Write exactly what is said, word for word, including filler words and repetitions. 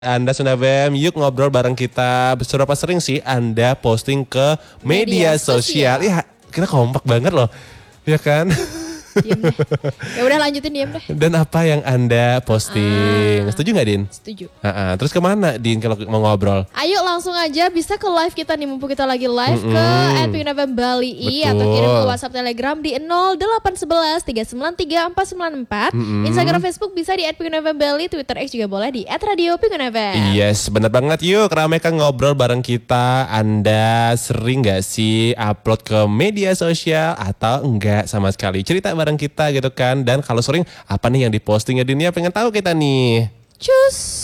Anda Sunda B M, yuk ngobrol bareng kita. Seberapa sering sih Anda posting ke media, Media sosial? sosial. Ya, kita kompak banget loh, ya kan? Diem deh. Ya udah lanjutin diem deh. Dan apa yang Anda posting? Ah. Setuju nggak, Din? Setuju. Ha-ha. Terus kemana, Din, kalau mau ngobrol? Ayo langsung aja bisa ke live kita nih mumpung kita lagi live Mm-mm. ke at Pink N F M Bali I atau Betul. kirim ke WhatsApp Telegram di nol delapan satu satu tiga sembilan tiga empat sembilan empat. Instagram Facebook bisa di at Pink N F M Bali, Twitter X juga boleh di at radio Pink N F M. Yes, bener banget. Yuk, ramaikan ngobrol bareng kita. Anda sering gak sih upload ke media sosial atau enggak sama sekali? Cerita bareng kita gitu kan. Dan kalau sering, apa nih yang diposting ya, Din? Ya pengen tahu kita nih. Cus.